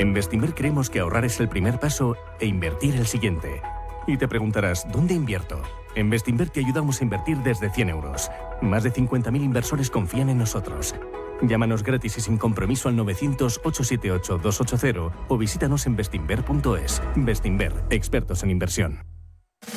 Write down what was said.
En Bestinver creemos que ahorrar es el primer paso e invertir el siguiente. Y te preguntarás, ¿dónde invierto? En Bestinver te ayudamos a invertir desde 100 euros. Más de 50.000 inversores confían en nosotros. Llámanos gratis y sin compromiso al 900-878-280 o visítanos en bestinver.es. Bestinver, expertos en inversión.